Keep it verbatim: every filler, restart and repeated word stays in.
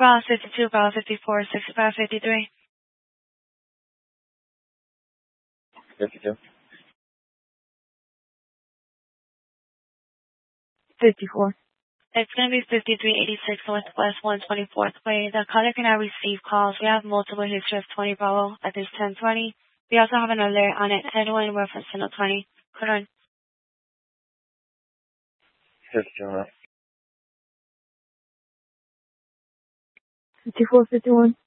Bravo fifty-two, Bravo fifty-four, sixty-five fifty-three. fifty-two. fifty-four. It's going to be fifty-three eighty-six Northwest one twenty-fourth Way. The caller cannot receive calls. We have multiple history of twenty Bravo at this ten twenty. We also have an alert on it. Edwin reference channel twenty. Hold on. fifty-two. fifty-four fifty-one.